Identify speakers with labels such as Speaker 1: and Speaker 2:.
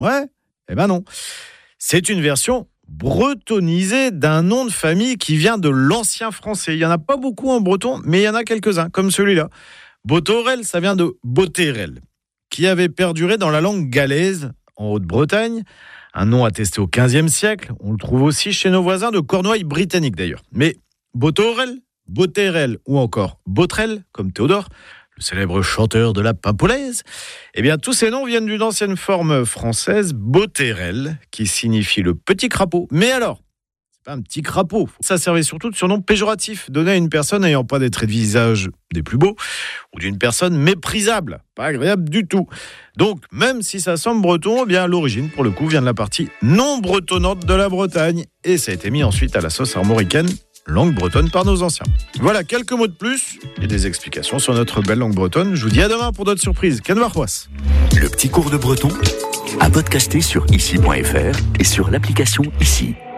Speaker 1: Ouais, eh ben non. C'est une version bretonisée d'un nom de famille qui vient de l'ancien français. Il n'y en a pas beaucoup en breton, mais il y en a quelques-uns, comme celui-là. Botorel, ça vient de Boterel, qui avait perduré dans la langue galaise, en Haute-Bretagne. Un nom attesté au XVe siècle. On le trouve aussi chez nos voisins de Cornouailles britanniques d'ailleurs. Mais Botorel, Boterel ou encore Botrel, comme Théodore, le célèbre chanteur de la Pimpolaise, eh bien tous ces noms viennent d'une ancienne forme française, Boterel, qui signifie le petit crapaud. Mais alors, c'est pas un petit crapaud. Ça servait surtout de surnom péjoratif, donné à une personne n'ayant pas des traits de visage des plus beaux, ou d'une personne méprisable, pas agréable du tout. Donc, même si ça semble breton, eh bien l'origine, pour le coup, vient de la partie non bretonnante de la Bretagne, et ça a été mis ensuite à la sauce armoricaine, langue bretonne par nos anciens. Voilà, quelques mots de plus et des explications sur notre belle langue bretonne. Je vous dis à demain pour d'autres surprises. Kenvarrois.
Speaker 2: Le petit cours de breton à podcaster sur ici.fr et sur l'application Ici.